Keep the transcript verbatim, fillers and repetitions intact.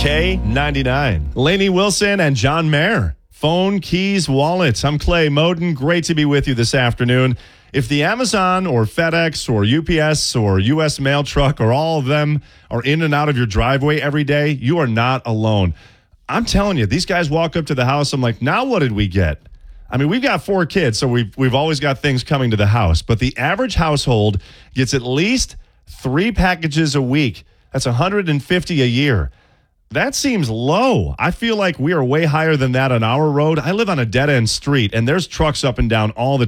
K ninety-nine. Lainey Wilson and John Mayer. Phone, keys, wallets. I'm Clay Moden. Great to be with you this afternoon. If the Amazon or FedEx or U P S or U S Mail truck or all of them are in and out of your driveway every day, you are not alone. I'm telling you, these guys walk up to the house. I'm like, now what did we get? I mean, we've got four kids, so we've, we've always got things coming to the house. But the average household gets at least three packages a week. That's one hundred fifty a year. That seems low. I feel like we are way higher than that on our road. I live on a dead-end street, and there's trucks up and down all the